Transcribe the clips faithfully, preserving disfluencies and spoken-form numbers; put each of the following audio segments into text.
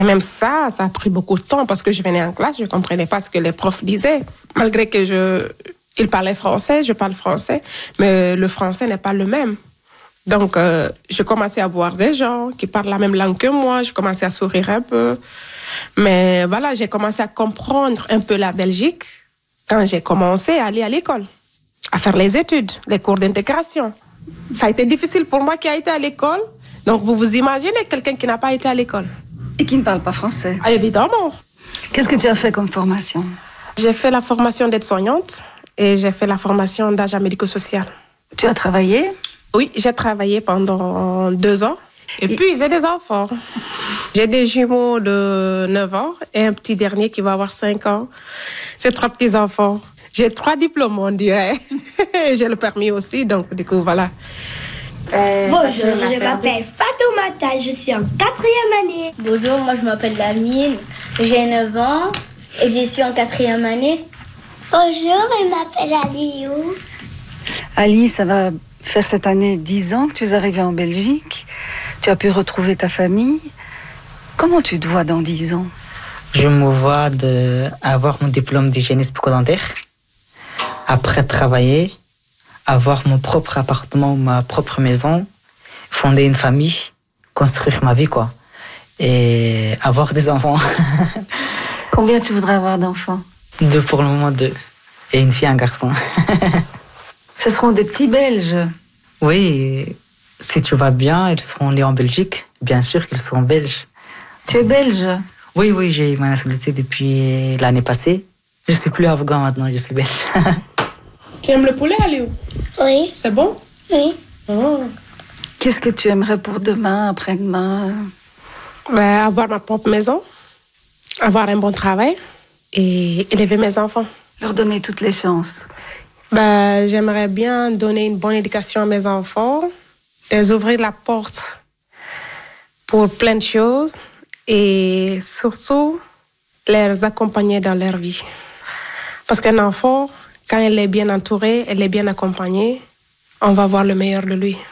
Et même ça, ça a pris beaucoup de temps parce que je venais en classe, je ne comprenais pas ce que les profs disaient. Malgré que je, ils parlaient français, je parle français, mais le français n'est pas le même. Donc, euh, je commençais à voir des gens qui parlent la même langue que moi, je commençais à sourire un peu. Mais voilà, j'ai commencé à comprendre un peu la Belgique quand j'ai commencé à aller à l'école, à faire les études, les cours d'intégration. Ça a été difficile pour moi qui a été à l'école. Donc, vous vous imaginez quelqu'un qui n'a pas été à l'école. Et qui ne parle pas français. Ah, évidemment. Qu'est-ce que tu as fait comme formation? J'ai fait la formation d'aide-soignante et j'ai fait la formation d'agent médico-social. Tu as travaillé? Oui, j'ai travaillé pendant deux ans. Et puis, j'ai des enfants. J'ai des jumeaux de neuf ans et un petit dernier qui va avoir cinq ans. J'ai trois petits-enfants. J'ai trois diplômes, on dirait. J'ai le permis aussi, donc du coup, voilà. Euh, Bonjour, je m'appelle Fatoumata, je suis en quatrième année. Bonjour, moi je m'appelle Lamine, j'ai neuf ans et je suis en quatrième année. Bonjour, je m'appelle Aliou. Ali, ça va faire cette année dix ans que tu es arrivée en Belgique. Tu as pu retrouver ta famille. Comment tu te vois dans dix ans? Je me vois de avoir mon diplôme d'hygiéniste bucco-dentaire, après travailler, avoir mon propre appartement ou ma propre maison, fonder une famille, construire ma vie, quoi. Et avoir des enfants. Combien tu voudrais avoir d'enfants? Deux pour le moment, deux. Et une fille et un garçon. Ce seront des petits Belges? Oui, si tu vas bien, ils seront nés en Belgique. Bien sûr qu'ils seront belges. Tu es belge? Oui, oui, j'ai eu ma nationalité depuis l'année passée. Je ne suis plus afghan maintenant, je suis belge. Tu aimes le poulet, Aliou? Oui. C'est bon? Oui. Oh. Qu'est-ce que tu aimerais pour demain, après-demain? Ben, avoir ma propre maison, avoir un bon travail et élever mes enfants. Leur donner toutes les chances. Ben, j'aimerais bien donner une bonne éducation à mes enfants, les ouvrir la porte pour plein de choses et surtout les accompagner dans leur vie. Parce qu'un enfant, quand elle est bien entourée, elle est bien accompagnée, on va voir le meilleur de lui.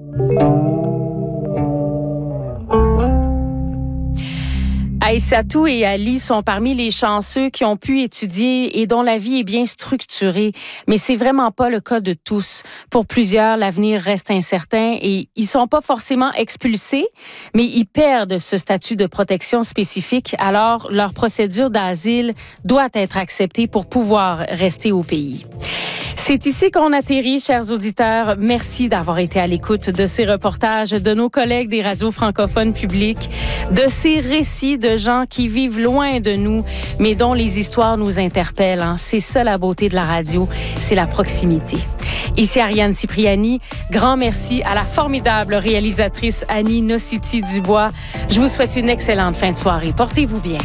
Aïssatou et Ali sont parmi les chanceux qui ont pu étudier et dont la vie est bien structurée. Mais c'est vraiment pas le cas de tous. Pour plusieurs, l'avenir reste incertain et ils sont pas forcément expulsés, mais ils perdent ce statut de protection spécifique. Alors, leur procédure d'asile doit être acceptée pour pouvoir rester au pays. C'est ici qu'on atterrit, chers auditeurs. Merci d'avoir été à l'écoute de ces reportages de nos collègues des radios francophones publiques, de ces récits de gens qui vivent loin de nous, mais dont les histoires nous interpellent. Hein. C'est ça la beauté de la radio, c'est la proximité. Ici Ariane Cipriani, grand merci à la formidable réalisatrice Annie Nocity-Dubois. Je vous souhaite une excellente fin de soirée. Portez-vous bien.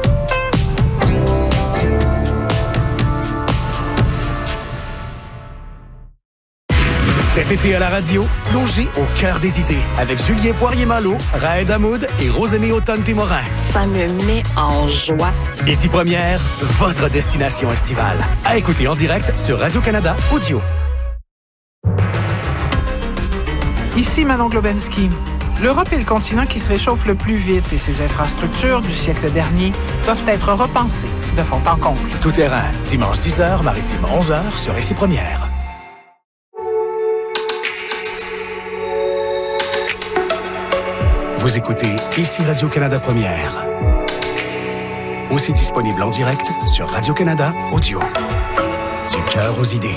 Cet été à la radio, plongez au cœur des idées avec Julien Poirier-Malo, Raed Hamoud et Rosémie Automne-Témorin. Ça me met en joie. Ici Première, votre destination estivale. À écouter en direct sur Radio-Canada Audio. Ici Manon Globensky. L'Europe est le continent qui se réchauffe le plus vite et ses infrastructures du siècle dernier doivent être repensées de fond en comble. Tout terrain, dimanche dix heures, maritime onze heures sur Ici Première. Vous écoutez Ici Radio-Canada Première. Aussi disponible en direct sur Radio-Canada Audio. Du cœur aux idées.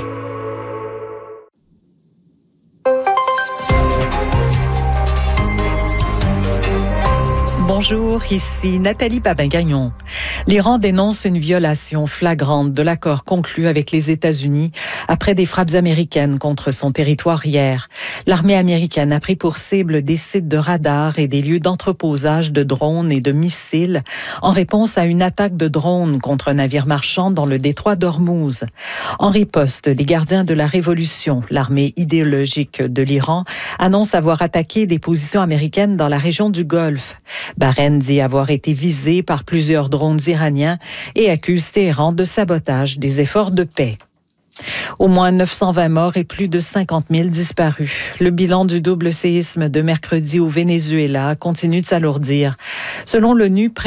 Bonjour, ici Nathalie Babin-Gagnon. L'Iran dénonce une violation flagrante de l'accord conclu avec les États-Unis après des frappes américaines contre son territoire hier. L'armée américaine a pris pour cible des sites de radars et des lieux d'entreposage de drones et de missiles en réponse à une attaque de drones contre un navire marchand dans le détroit d'Ormuz. En riposte, les gardiens de la révolution, l'armée idéologique de l'Iran, annoncent avoir attaqué des positions américaines dans la région du Golfe. Bahreïn dit avoir été visé par plusieurs drones iraniens et accuse Téhéran de sabotage des efforts de paix. Au moins neuf cent vingt morts et plus de cinquante mille disparus. Le bilan du double séisme de mercredi au Venezuela continue de s'alourdir. Selon l'ONU,